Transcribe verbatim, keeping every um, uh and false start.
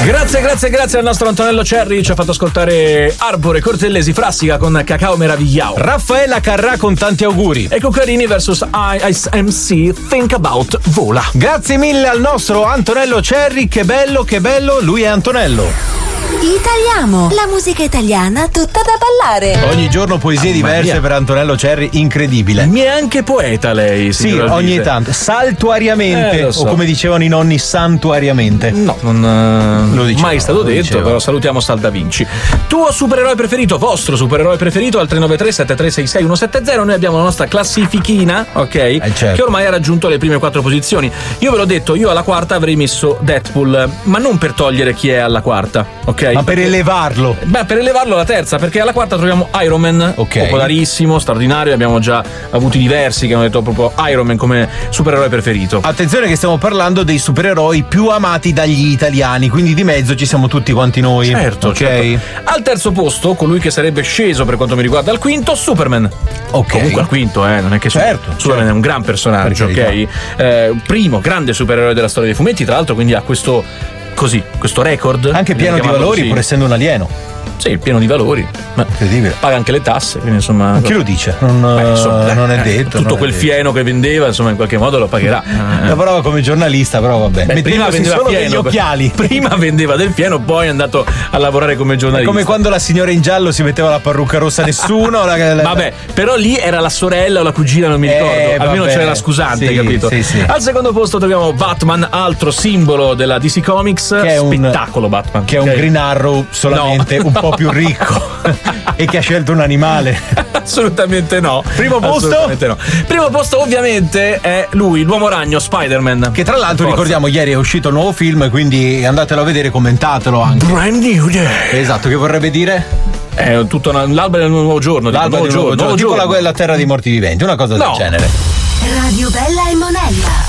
Grazie, grazie, grazie al nostro Antonello Cerri, ci ha fatto ascoltare Arbore Cortellesi Frassica con Cacao Meravigliao. Raffaella Carrà con tanti auguri. E Cuccarini versus I S M C Think About Vola. Grazie mille al nostro Antonello Cerri, che bello, che bello, lui è Antonello. Italiamo, la musica italiana tutta da ballare. Ogni giorno poesie Ah, diverse Maria. per Antonello Cerri, incredibile. Mi è anche poeta lei, Sì, signora ogni Alvise. tanto, saltuariamente, Eh, lo so. o come dicevano i nonni, santuariamente. No, non Lo diceva, mai stato lo detto, diceva. però salutiamo Sal Da Vinci. Tuo supereroe preferito, vostro supereroe preferito al tre nove tre sette tre sei sei uno sette zero. Noi abbiamo la nostra classifichina, ok? Eh, certo. Che ormai ha raggiunto le prime quattro posizioni. Io ve l'ho detto, io alla quarta avrei messo Deadpool, ma non per togliere chi è alla quarta, ok? Ma per elevarlo. Beh, per elevarlo alla terza, perché alla quarta troviamo Iron Man, Ok. popolarissimo, straordinario, abbiamo già avuti diversi che hanno detto proprio Iron Man come supereroe preferito. Attenzione che stiamo parlando dei supereroi più amati dagli italiani, quindi di mezzo ci siamo tutti quanti noi. Certo, ok. certo. Al terzo posto, colui che sarebbe sceso per quanto mi riguarda al quinto, Superman. Ok. Comunque al quinto, eh, non è che Certo, Superman certo. è un gran personaggio, Per ok? carità. Eh, primo grande supereroe della storia dei fumetti, tra l'altro, quindi ha questo così, questo record. Anche pieno di chiamarlo valori, così. pur essendo un alieno. Sì, pieno di valori. Ma Incredibile. paga anche le tasse, quindi insomma. Chi lo dice? Non, Beh, insomma, dai, non è eh, detto. Tutto non è quel detto. fieno che vendeva, insomma, in qualche modo lo pagherà. Eh. Lavorava come giornalista, però vabbè. Beh, prima Mettendosi vendeva solo fieno, degli occhiali. Prima vendeva del fieno, poi è andato a lavorare come È giornalista. come quando la signora in giallo si metteva la parrucca rossa, nessuno. la, la, Vabbè, però lì era la sorella o la cugina, non mi Eh, ricordo. Almeno vabbè. c'era la scusante, Sì, capito? sì, sì. Al secondo posto troviamo Batman, altro simbolo della D C Comics. Che è un- Spettacolo Batman. Che è un ok? Green Arrow solamente No. un po' più ricco e che ha scelto un animale. Assolutamente no. Primo posto? Assolutamente no. Primo posto ovviamente è lui, l'uomo ragno, Spider-Man. Che tra l'altro Forza. ricordiamo ieri è uscito il nuovo film, quindi andatelo a vedere, commentatelo anche. Brand new day. Esatto, che vorrebbe dire? È tutto una- l'alba del nuovo giorno. dico, L'alba nuovo di un nuovo giorno, nuovo tipo giorno. la, la terra dei morti viventi, una cosa No. del genere. Radio Bella e Monella.